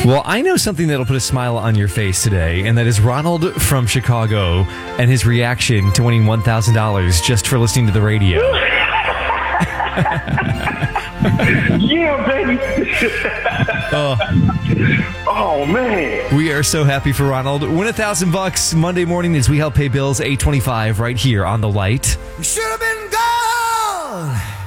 Well, I know something that'll put a smile on your face today, and that is Ronald from Chicago and his reaction to winning $1,000 just for listening to the radio. Yeah, baby. Oh, man. We are so happy for Ronald. Win $1,000 Monday morning as we help pay bills, 8:25 right here on The Light. We should have been gone.